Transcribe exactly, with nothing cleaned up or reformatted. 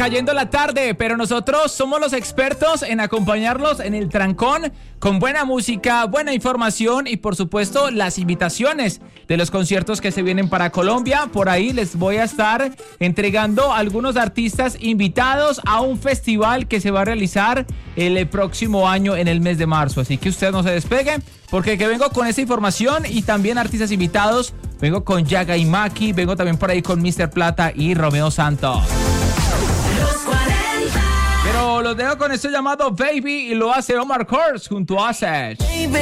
cayendo la tarde, pero nosotros somos los expertos en acompañarlos en el trancón con buena música, buena información y por supuesto las invitaciones de los conciertos que se vienen para Colombia. Por ahí les voy a estar entregando algunos artistas invitados a un festival que se va a realizar el próximo año en el mes de marzo. Así que usted no se despegue porque que vengo con esa información y también artistas invitados. Vengo con Yaga y Maki, vengo también por ahí con míster Plata y Romeo Santos. Pero los dejo con esto llamado Baby y lo hace Omar Kors junto a Sech.